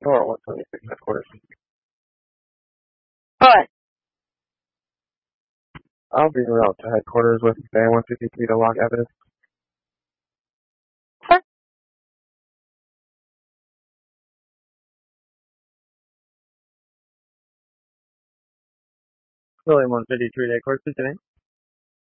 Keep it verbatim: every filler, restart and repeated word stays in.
Or one twenty-six headquarters. Hi. I'll be route to headquarters with Fan one fifty-three to log evidence. Sure. William one fifty-three to headquarters today.